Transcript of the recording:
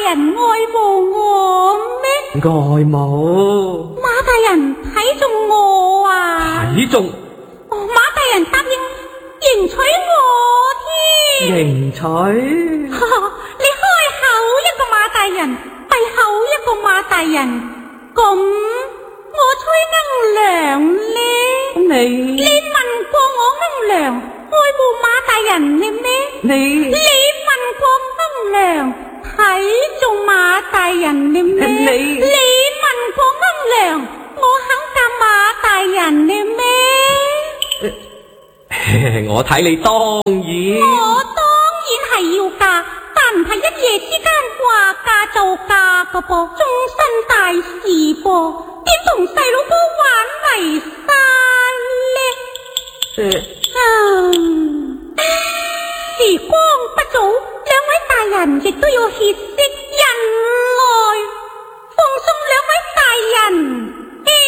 人愛慕我咩？ 愛慕。 馬大人睇中我啊？ 睇中？ 馬大人答應迎娶我添。 迎娶？ 你開口一個馬大人，閉口一個馬大人，咁我吹鶯娘呢？你問過我鶯娘愛慕馬大人呢咩？你問過鶯娘睇中馬大人呢咩？你問過鶯娘我肯嫁馬大人呢咩？ 我睇你當然。 我當然係要嫁，但唔係一夜之間話嫁就嫁噶噃，終身大事噃，點同細佬哥玩泥沙呢？時光不早，兩位大人亦都要歇息。